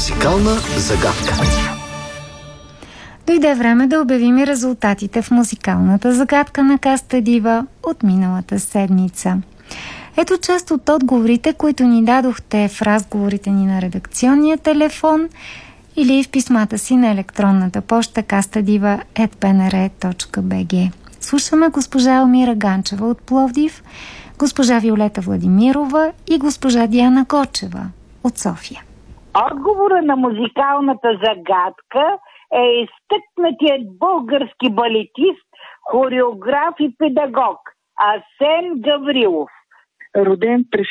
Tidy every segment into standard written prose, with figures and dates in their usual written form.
Музикална загадка. Дойде време да обявим и резултатите в музикалната загадка на Каста Дива от миналата седмица. Ето част от отговорите, които ни дадохте в разговорите ни на редакционния телефон или в писмата си на електронната поща kastadiva@bnr.bg. Слушаме госпожа Елмира Ганчева от Пловдив, госпожа Виолета Владимирова и госпожа Диана Гочева от София. Отговора на музикалната загадка е изтъкнатият български балетист, хореограф и педагог Асен Гаврилов. Роден през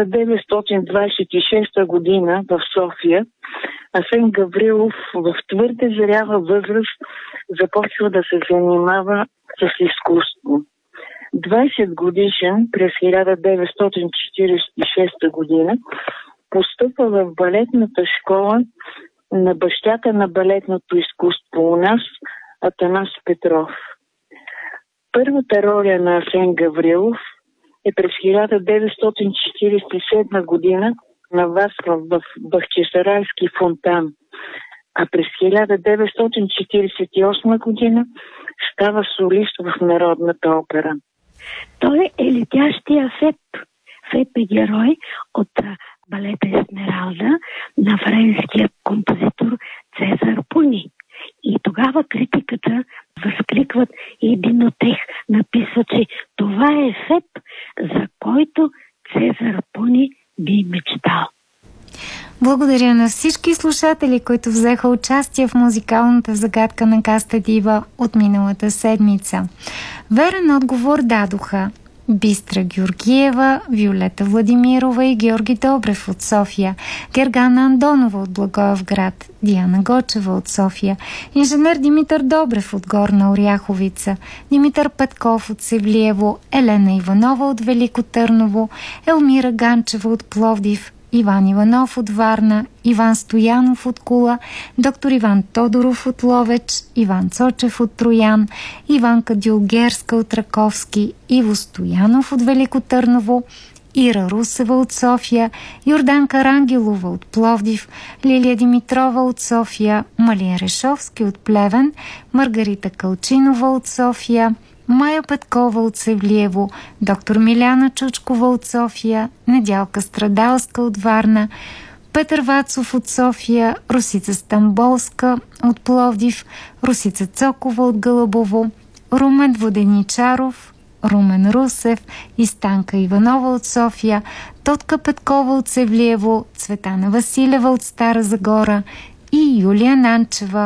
1926 година в София, Асен Гаврилов в твърде зряла възраст започва да се занимава с изкуство. 20 годишен през 1946 година постъпва в балетната школа на бащата на балетното изкуство у нас, Атанас Петров. Първата роля на Асен Гаврилов е през 1947 година на Васлав в Бахчисарайски фонтан, а през 1948 година става солист в Народната опера. Той е летящия Феб. Феб е герой от балета Есмералда на френския композитор Цезар Пуни. И тогава критиката възкликват и един от тях написва, че това е Феб, за който Цезар Пуни би мечтал. Благодаря на всички слушатели, които взеха участие в музикалната загадка на Каста Дива от миналата седмица. Верен отговор дадоха Бистра Георгиева, Виолета Владимирова и Георги Добрев от София, Гергана Андонова от Благоевград, Диана Гочева от София, инженер Димитър Добрев от Горна Оряховица, Димитър Петков от Севлиево, Елена Иванова от Велико Търново, Елмира Ганчева от Пловдив, Иван Иванов от Варна, Иван Стоянов от Кула, доктор Иван Тодоров от Ловеч, Иван Цочев от Троян, Иванка Дюлгерска от Раковски, Иво Стоянов от Велико Търново, Ира Русева от София, Йорданка Рангелова от Пловдив, Лилия Димитрова от София, Малин Решовски от Плевен, Маргарита Калчинова от София, Майя Петкова от Севлиево, доктор Миляна Чучкова от София, Недялка Страдалска от Варна, Петър Вацов от София, Русица Стамболска от Пловдив, Русица Цокова от Гълъбово, Румен Воденичаров, Румен Русев и Станка Иванова от София, Тотка Петкова от Севлиево, Цветана Василева от Стара Загора и Юлия Нанчева